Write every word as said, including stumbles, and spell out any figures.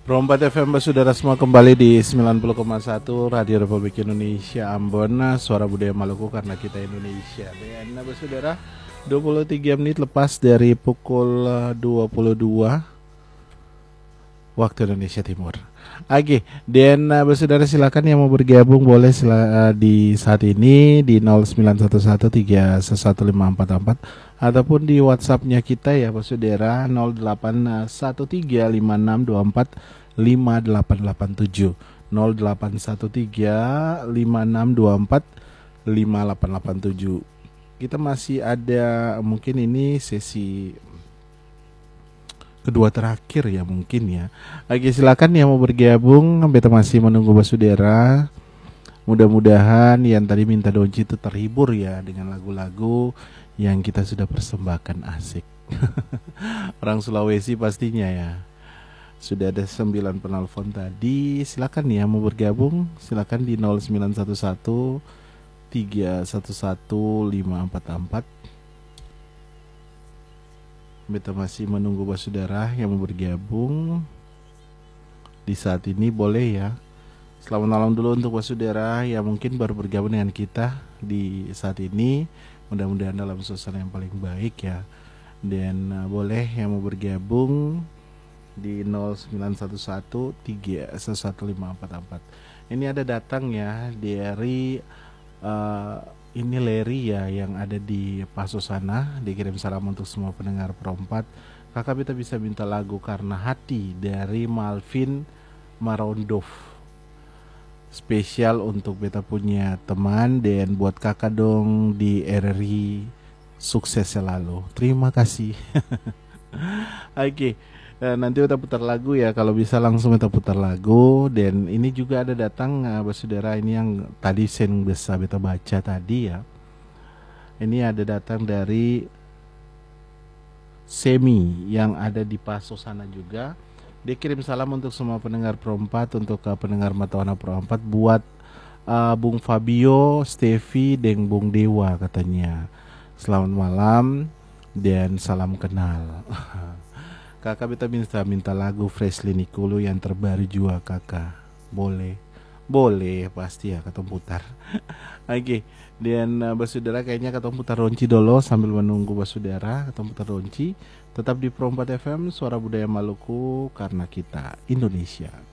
Rombat F M Saudara semua kembali di sembilan puluh koma satu Radio Republik Indonesia Ambon, suara budaya Maluku karena kita Indonesia. Dan Saudara, dua puluh tiga menit lepas dari pukul dua puluh dua waktu Indonesia Timur. Oke, dan Saudara silakan yang mau bergabung boleh sila, di saat ini di nol sembilan satu satu tiga satu lima empat empat ataupun di WhatsApp-nya kita ya Saudara nol delapan satu tiga lima enam dua empat lima delapan delapan tujuh nol delapan satu tiga lima enam dua empat lima delapan delapan tujuh. Kita masih ada, mungkin ini sesi kedua terakhir ya mungkin ya. Oke, silakan yang mau bergabung, kita masih menunggu Saudara. Mudah-mudahan yang tadi minta donci itu terhibur ya dengan lagu-lagu yang kita sudah persembahkan, asik. Orang Sulawesi pastinya ya. Sudah ada sembilan penelpon tadi. Silakan ya mau bergabung, silakan di nol sembilan satu satu tiga satu satu lima empat empat. Kita masih menunggu Saudara yang mau bergabung di saat ini, boleh ya. Selamat malam dulu untuk Saudara yang mungkin baru bergabung dengan kita di saat ini. Mudah-mudahan dalam suasana yang paling baik ya. Dan uh, boleh yang mau bergabung di nol sembilan satu satu tiga satu lima empat empat. Ini ada datang ya dari uh, ini Leri ya yang ada di Paso sana. Dikirim salam untuk semua pendengar perempat. Kakak kita bisa minta lagu Karena Hati dari Malvin Marondov, spesial untuk beta punya teman, dan buat kakak dong di R R I, sukses selalu. Terima kasih. Oke, okay. Nanti kita putar lagu ya, kalau bisa langsung kita putar lagu. Dan ini juga ada datang uh, Saudara, ini yang tadi sen bisa beta baca tadi ya. Ini ada datang dari Semi yang ada di Paso sana juga. Dia kirim salam untuk semua pendengar perempat, untuk uh, pendengar Matawana perempat, buat uh, Bung Fabio, Stevi, dan Bung Dewa katanya. Selamat malam dan salam kenal. Kakak kita minta minta lagu Freshly Nicolo yang terbaru juga kakak. Boleh, boleh pasti ya kata putar. Oke, okay. Dan uh, Saudara kayaknya kata putar ronci dulu sambil menunggu Saudara kata putar ronci. Tetap di Perempat F M, suara budaya Maluku karena kita Indonesia.